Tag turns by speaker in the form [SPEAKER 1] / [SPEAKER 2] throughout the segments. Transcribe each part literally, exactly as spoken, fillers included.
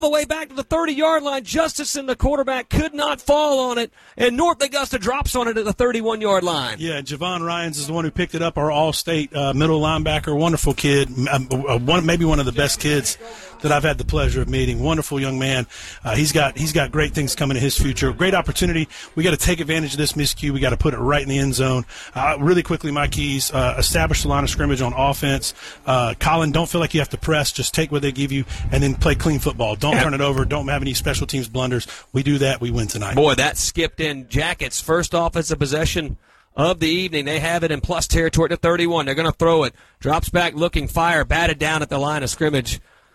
[SPEAKER 1] the way back to the thirty-yard line. Justiceson, the quarterback, could not fall on it, and North Augusta drops on it at the thirty-one-yard line.
[SPEAKER 2] Yeah, Javon Ryans is the one who picked it up, our all-state uh, middle linebacker. Wonderful kid, uh, one, maybe one of the best kids that I've had the pleasure of meeting. Wonderful young man. Uh, he's got he's got great things coming in his future. Great opportunity. We got to take advantage of this miscue. We got to put it right in the end zone. Uh, really quickly, my keys, uh, establish the line of scrimmage on offense. Uh, Colin, don't feel like you have to press. Just take what they give you and then play clean football. Don't turn it over. Don't have any special teams blunders. We do that, we win tonight.
[SPEAKER 1] Boy, that skipped in Jackets' first offensive possession of the evening. They have it in plus territory to thirty-one. They're going to throw it. Drops back, looking fire, batted down at the line of scrimmage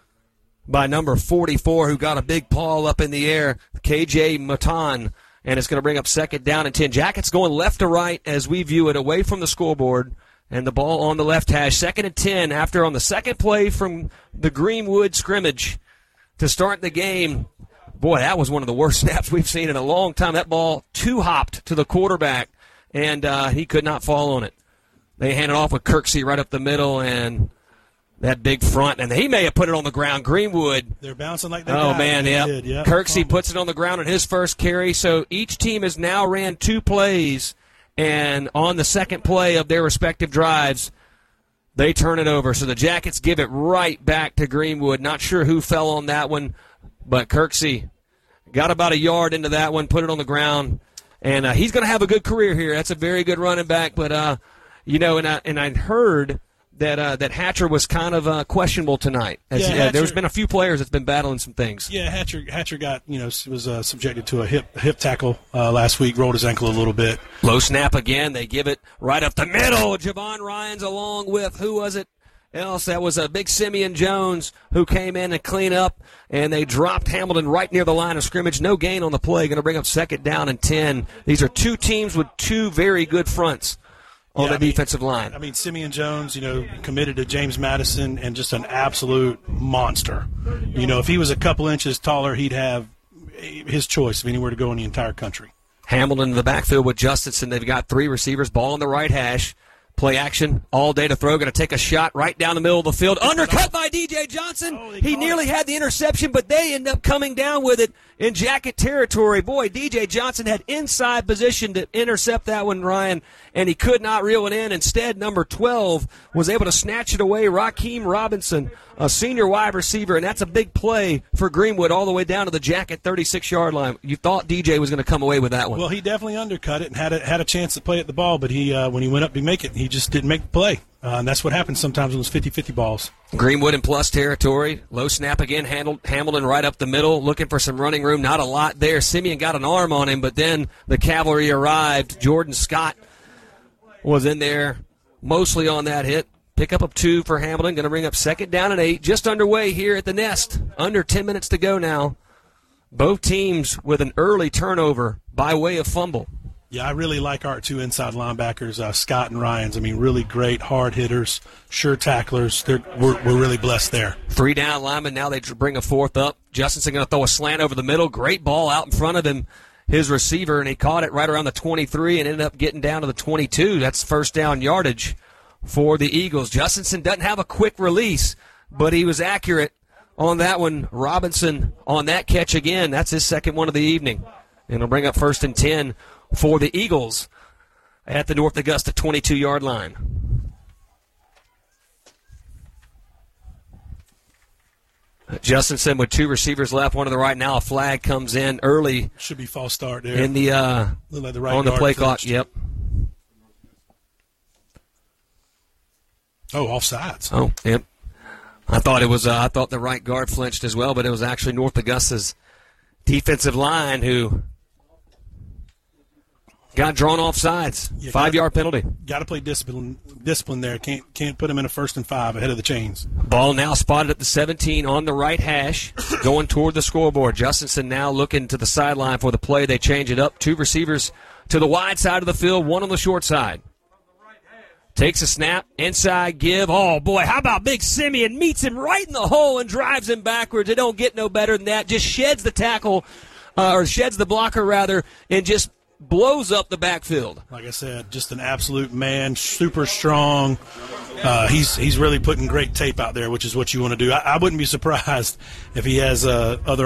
[SPEAKER 1] by number forty-four, who got a big paw up in the air, K J Matan, and it's going to bring up second down and ten. Jackets going left to right as we view it, away from the scoreboard, and the ball on the left hash. Second and ten after on the second play from the Greenwood scrimmage to start the game. Boy, that was one of the worst snaps we've seen in a long time. That ball two-hopped to the quarterback, and uh, he could not fall on it. They handed off with Kirksey right up the middle, and that big front, and he may have put it on the ground. Greenwood.
[SPEAKER 2] They're bouncing like they
[SPEAKER 1] Oh,
[SPEAKER 2] got
[SPEAKER 1] man,
[SPEAKER 2] it.
[SPEAKER 1] yeah.
[SPEAKER 2] Did, yep.
[SPEAKER 1] Kirksey puts it on the ground on his first carry, so each team has now ran two plays, and on the second play of their respective drives, they turn it over. So the Jackets give it right back to Greenwood. Not sure who fell on that one, but Kirksey got about a yard into that one, put it on the ground, and uh, he's going to have a good career here. That's a very good running back, but, uh, you know, and I, and I heard that uh, that Hatcher was kind of uh, questionable tonight. As,
[SPEAKER 2] yeah,
[SPEAKER 1] uh,
[SPEAKER 2] Hatcher,
[SPEAKER 1] there's been a few players that's been battling some things.
[SPEAKER 2] Yeah, Hatcher Hatcher got, you know, was uh, subjected to a hip hip tackle uh, last week, rolled his ankle a little bit.
[SPEAKER 1] Low snap again. They give it right up the middle. Javon Ryans along with, who was it else? That was a uh, big Simeon Jones who came in and clean up, and they dropped Hamilton right near the line of scrimmage. No gain on the play. Going to bring up second down and ten. These are two teams with two very good fronts on
[SPEAKER 2] yeah,
[SPEAKER 1] the
[SPEAKER 2] I mean,
[SPEAKER 1] defensive line.
[SPEAKER 2] I mean, Simeon Jones, you know, committed to James Madison and just an absolute monster. You know, if he was a couple inches taller, he'd have his choice of anywhere to go in the entire country.
[SPEAKER 1] Hamilton in the backfield with Justiceson. They've got three receivers, ball on the right hash. Play action all day to throw. Going to take a shot right down the middle of the field. Undercut by D J Johnson.
[SPEAKER 2] Oh,
[SPEAKER 1] he nearly
[SPEAKER 2] it.
[SPEAKER 1] had the interception, but they end up coming down with it in Jacket territory. Boy, D J Johnson had inside position to intercept that one, Ryan, and he could not reel it in. Instead, number twelve was able to snatch it away. Raheem Robinson, a senior wide receiver, and that's a big play for Greenwood all the way down to the Jacket thirty-six-yard line. You thought D J was going to come away with that one.
[SPEAKER 2] Well, he definitely undercut it and had a, had a chance to play at the ball, but he uh, when he went up to make it, he just didn't make the play. Uh, and that's what happens sometimes with those fifty-fifty balls.
[SPEAKER 1] Greenwood in plus territory. Low snap again. Handled, Hamilton right up the middle, looking for some running room. Not a lot there. Simeon got an arm on him, but then the cavalry arrived. Jordan Scott was in there mostly on that hit. Pick up a two for Hamilton. Going to bring up second down and eight. Just underway here at the Nest. Under ten minutes to go now. Both teams with an early turnover by way of fumble.
[SPEAKER 2] Yeah, I really like our two inside linebackers, uh, Scott and Ryans. I mean, really great hard hitters, sure tacklers. They're, we're, we're really blessed there.
[SPEAKER 1] Three down linemen. Now they bring a fourth up. Justinson going to throw a slant over the middle. Great ball out in front of him, his receiver, and he caught it right around the twenty-three and ended up getting down to the twenty-two. That's first down yardage for the Eagles. Justinson doesn't have a quick release, but he was accurate on that one. Robinson on that catch again. That's his second one of the evening. And it'll bring up first and ten for the Eagles at the North Augusta twenty-two-yard line. Justinson with two receivers left, one to the right. Now a flag comes in early.
[SPEAKER 2] Should be false start there.
[SPEAKER 1] In the, uh,
[SPEAKER 2] like the right
[SPEAKER 1] on the play clock.
[SPEAKER 2] finished.
[SPEAKER 1] Yep.
[SPEAKER 2] Oh, offsides.
[SPEAKER 1] Oh, yep. I thought it was. Uh, I thought the right guard flinched as well, but it was actually North Augusta's defensive line who got drawn off sides.
[SPEAKER 2] Yeah,
[SPEAKER 1] Five-yard penalty.
[SPEAKER 2] Got to play discipline. Discipline there. Can't can't put him in a first and five ahead of the chains.
[SPEAKER 1] Ball now spotted at the seventeen on the right hash, going toward the scoreboard. Justinson now looking to the sideline for the play. They change it up. Two receivers to the wide side of the field, one on the short side. Takes a snap, inside give. Oh, boy, how about Big Simeon? Meets him right in the hole and drives him backwards. It don't get no better than that. Just sheds the tackle, uh, or sheds the blocker, rather, and just blows up the backfield.
[SPEAKER 2] Like I said, just an absolute man, super strong. Uh, he's he's really putting great tape out there, which is what you want to do. I, I wouldn't be surprised if he has uh, other